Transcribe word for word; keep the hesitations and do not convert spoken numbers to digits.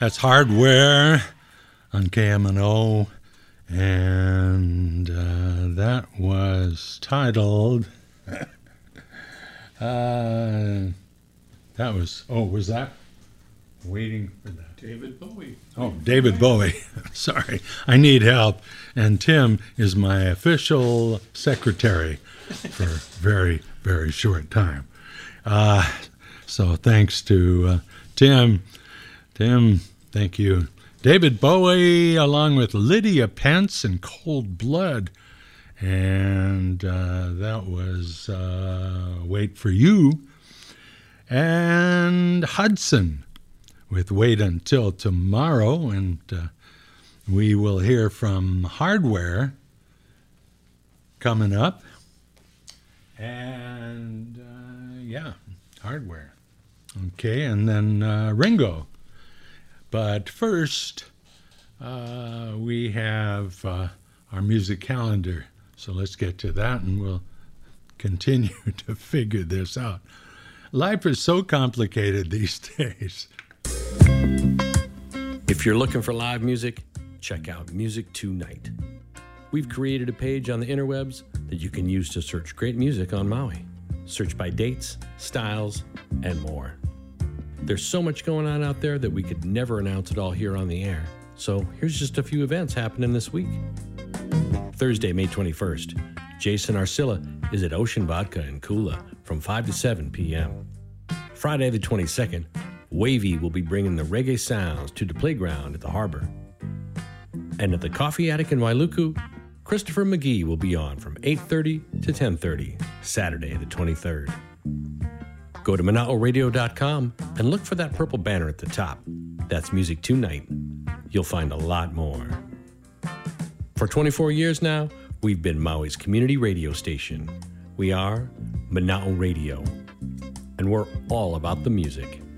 That's Hardware on K M N O, and uh, that was titled, uh, that was, oh, was that Waiting for that? David Bowie. Oh, David Bowie. Sorry, I need help, and Tim is my official secretary for a very, very short time. Uh, so thanks to uh, Tim. Tim, thank you. David Bowie, along with Lydia Pence and Cold Blood. And uh, that was uh, Wait for You. And Hudson with Wait Until Tomorrow. And uh, we will hear from Hardware coming up. And uh, yeah, Hardware. Okay, and then uh, Ringo. But first, uh, we have uh, our music calendar. So let's get to that, and we'll continue to figure this out. Life is so complicated these days. If you're looking for live music, check out Music Tonight. We've created a page on the interwebs that you can use to search great music on Maui. Search by dates, styles, and more. There's so much going on out there that we could never announce it all here on the air. So here's just a few events happening this week. Thursday, May twenty-first, Jason Arcilla is at Ocean Vodka in Kula from five to seven p.m. Friday the twenty-second, Wavy will be bringing the reggae sounds to the playground at the harbor. And at the Coffee Attic in Wailuku, Christopher McGee will be on from eight thirty to ten thirty, Saturday the twenty-third. Go to Mana'o Radio dot com and look for that purple banner at the top. That's Music Tonight. You'll find a lot more. For twenty-four years now, we've been Maui's community radio station. We are Mana'o Radio, and we're all about the music.